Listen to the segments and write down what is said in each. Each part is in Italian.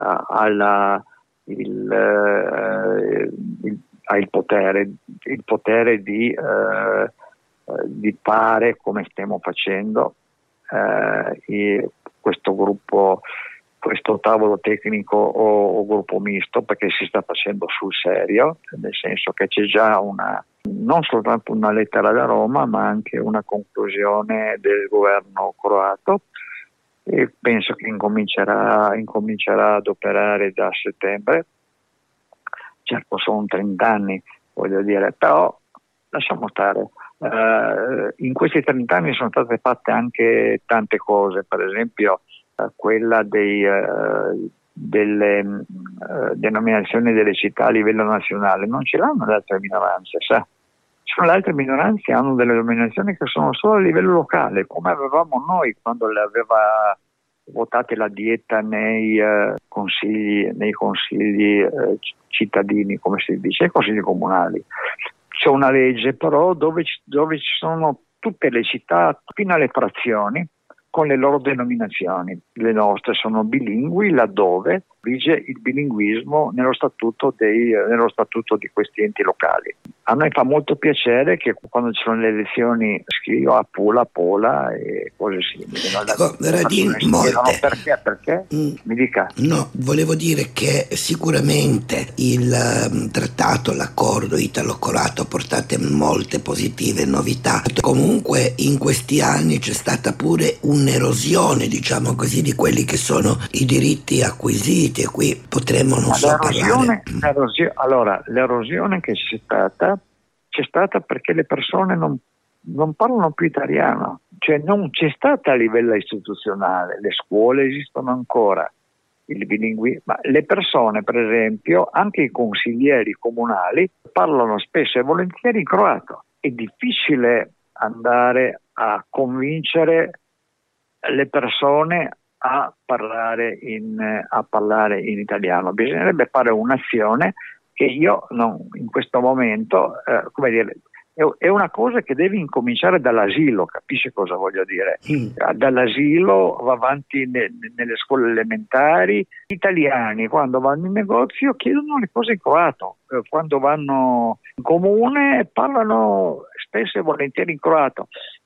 ha il potere di fare come stiamo facendo, questo gruppo, questo tavolo tecnico o gruppo misto, perché si sta facendo sul serio, nel senso che c'è già non soltanto una lettera da Roma, ma anche una conclusione del governo croato, e penso che incomincerà ad operare da settembre. Certo, sono 30 anni, voglio dire, però lasciamo stare. In questi 30 anni sono state fatte anche tante cose, per esempio quella delle denominazioni delle città a livello nazionale. Non ce l'hanno le altre minoranze, sa? Le altre minoranze hanno delle denominazioni che sono solo a livello locale, come avevamo noi quando le aveva votate la dieta nei consigli cittadini, come si dice, i consigli comunali. C'è una legge però dove ci sono tutte le città fino alle frazioni con le loro denominazioni. Le nostre sono bilingui laddove vige il bilinguismo nello statuto di questi enti locali. A noi fa molto piacere che quando ci sono le elezioni scrivo a Pola e cose simili. Radin, molte. Perché? Mi dica. No, volevo dire che sicuramente il trattato, l'accordo italo-croato ha portato molte positive novità. Comunque in questi anni c'è stata pure un'erosione, diciamo così, di quelli che sono i diritti acquisiti, e qui potremmo parlare. L'erosione che c'è stata perché le persone non parlano più italiano, cioè non c'è stata a livello istituzionale. Le scuole esistono ancora, il bilinguismo, ma le persone, per esempio, anche i consiglieri comunali parlano spesso e volentieri in croato. È difficile andare a convincere le persone a parlare in italiano. Bisognerebbe fare un'azione che io in questo momento, è una cosa che deve incominciare dall'asilo, capisce cosa voglio dire? Dall'asilo va avanti nelle scuole elementari. Gli italiani quando vanno in negozio chiedono le cose in croato, quando vanno in comune parlano spesso e volentieri in croato.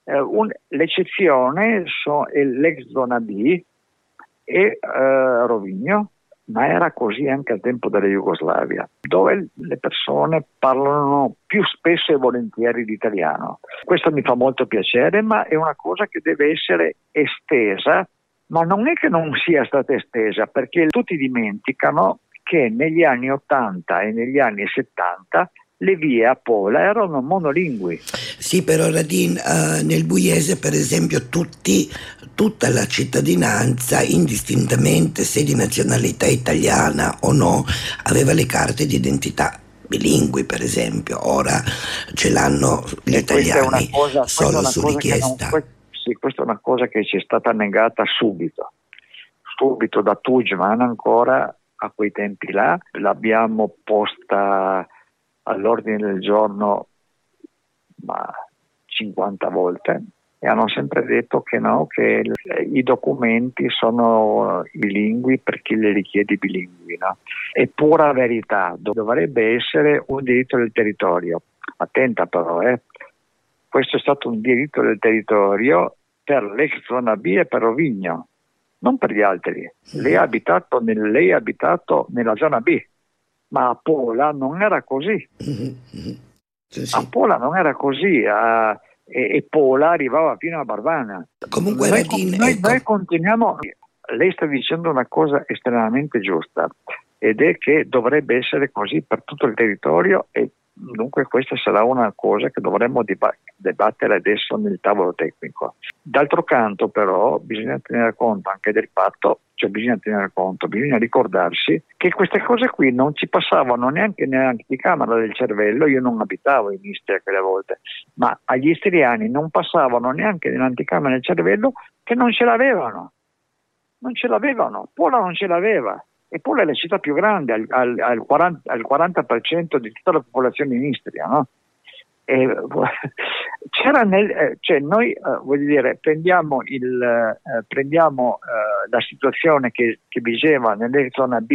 L'eccezione è l'ex zona B e Rovigno, ma era così anche al tempo della Jugoslavia, dove le persone parlano più spesso e volentieri l'italiano. Questo mi fa molto piacere, ma è una cosa che deve essere estesa, ma non è che non sia stata estesa, perché tutti dimenticano che negli anni 80 e negli anni 70 le vie a Pola erano monolingui. Sì, però Radin, nel Buiese per esempio tutta la cittadinanza, indistintamente se di nazionalità italiana o no, aveva le carte d'identità bilingui, per esempio. Ora ce l'hanno gli italiani solo su richiesta. Questa è una cosa che ci è stata negata subito da Tudjman, ancora a quei tempi là. L'abbiamo posta all'ordine del giorno 50 volte e hanno sempre detto che no, che i documenti sono bilingui per chi li richiede bilingui, no? È pura verità, dovrebbe essere un diritto del territorio. Attenta però, questo è stato un diritto del territorio per l'ex zona B e per Rovigno, non per gli altri. Lei ha abitato nella zona B, ma a Pola non era così. Sì. A Pola non era così, e Pola arrivava fino a Barbana. Comunque noi continuiamo. Lei sta dicendo una cosa estremamente giusta, ed è che dovrebbe essere così per tutto il territorio, e dunque questa sarà una cosa che dovremmo dibattere adesso nel tavolo tecnico. D'altro canto però bisogna tenere conto anche del fatto, bisogna ricordarsi che queste cose qui non ci passavano neanche nell'anticamera del cervello. Io non abitavo in Istria quelle volte, ma agli istriani non passavano neanche nell'anticamera del cervello che non ce l'avevano. Pola non ce l'aveva, e Pola è la città più grande, al 40% di tutta la popolazione in Istria, no? c'era cioè noi voglio dire, prendiamo la situazione che vigeva nelle zone B